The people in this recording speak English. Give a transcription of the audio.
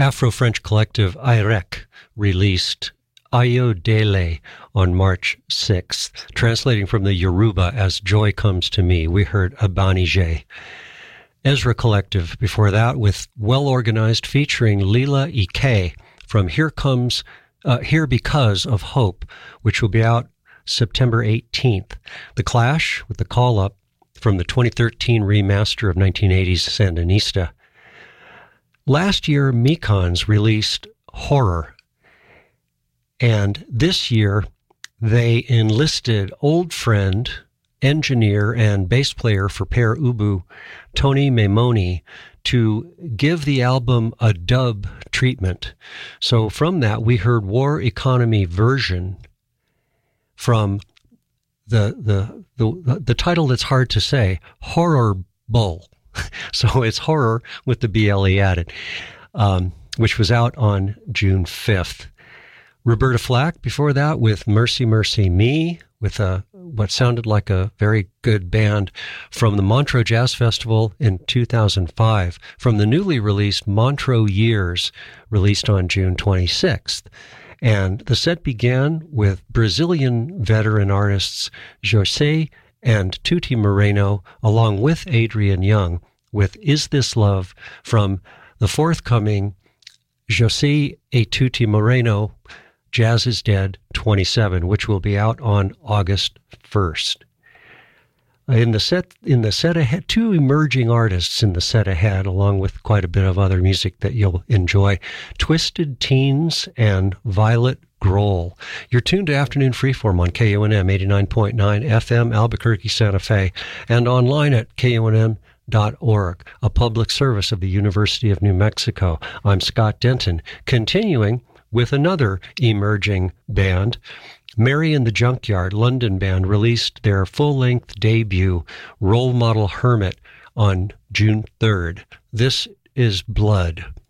Afro-French collective IREC released Ayodele on March 6th, translating from the Yoruba as Joy Comes to Me. We heard Abanije. Ezra Collective before that with Well Organized featuring Lila Ike from Here Because of Hope, which will be out September 18th. The Clash with The Call Up from the 2013 remaster of 1980's Sandinista. Last year, Mekons released Horror, and this year they enlisted old friend, engineer, and bass player for Pere Ubu, Tony Maimoni, to give the album a dub treatment. So from that, we heard War Economy Version from the title that's hard to say, Horror Bull. So it's horror with the BLE added, which was out on June 5th. Roberta Flack before that with Mercy Mercy Me, with what sounded like a very good band from the Montreux Jazz Festival in 2005, from the newly released Montreux Years, released on June 26th. And the set began with Brazilian veteran artists José and Tuti Moreno, along with Adrian Young, with Is This Love, from the forthcoming José e Tuti Moreno, Jazz is Dead 27, which will be out on August 1st. In the set ahead, two emerging artists in the set ahead, along with quite a bit of other music that you'll enjoy. Twisted Teens and Violet Grohl. You're tuned to Afternoon Freeform on KUNM 89.9 FM, Albuquerque, Santa Fe, and online at KUNM.org, a public service of the University of New Mexico. I'm Scott Denton, continuing with another emerging band. Mary and the Junkyard London band released their full-length debut, Role Model Hermit, on June 3rd. This is Blood.